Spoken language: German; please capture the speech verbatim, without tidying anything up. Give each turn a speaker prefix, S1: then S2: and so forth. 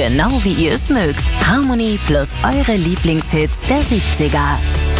S1: Genau wie ihr es mögt. Harmony plus eure Lieblingshits der siebziger.